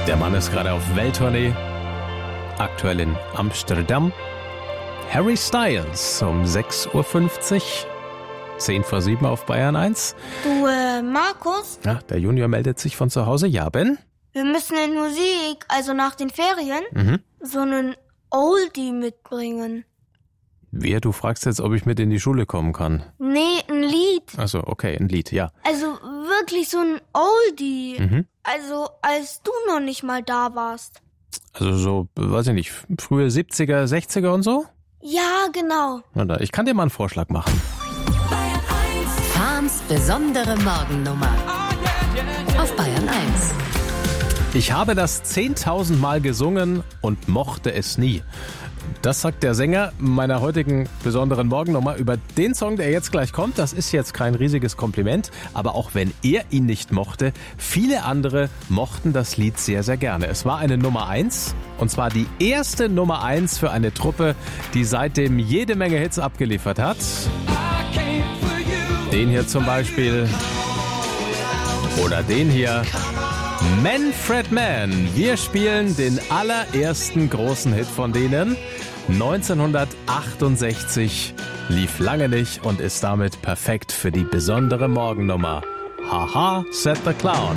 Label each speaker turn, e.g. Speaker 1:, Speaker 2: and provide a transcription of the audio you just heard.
Speaker 1: Der Mann ist gerade auf Welttournee, aktuell in Amsterdam. Harry Styles um 6.50 Uhr, 10 vor 7 auf Bayern 1.
Speaker 2: Du, Markus?
Speaker 1: Ja, der Junior meldet sich von zu Hause. Ja, Ben?
Speaker 2: Wir müssen in Musik, also nach den Ferien, so einen Oldie mitbringen.
Speaker 1: Wer? Du fragst jetzt, ob ich mit in die Schule kommen kann?
Speaker 2: Nee, ein Lied.
Speaker 1: Also okay, ein Lied, ja.
Speaker 2: Also wirklich so ein Oldie. Also als du noch nicht mal da warst.
Speaker 1: Also so, weiß ich nicht, frühe 70er, 60er und so?
Speaker 2: Ja, genau.
Speaker 1: Na da, ich kann dir mal einen Vorschlag machen.
Speaker 3: Fahns besondere Morgennummer auf Bayern 1.
Speaker 1: Ich habe das 10.000 Mal gesungen und mochte es nie. Das sagt der Sänger meiner heutigen besonderen Morgennummer über den Song, der jetzt gleich kommt. Das ist jetzt kein riesiges Kompliment, aber auch wenn er ihn nicht mochte, viele andere mochten das Lied sehr, sehr gerne. Es war eine Nummer 1 und zwar die erste Nummer 1 für eine Truppe, die seitdem jede Menge Hits abgeliefert hat. Den hier zum Beispiel oder den hier. Manfred Mann. Wir spielen den allerersten großen Hit von denen. 1968, lief lange nicht und ist damit perfekt für die besondere Morgennummer. Haha, said the Clown.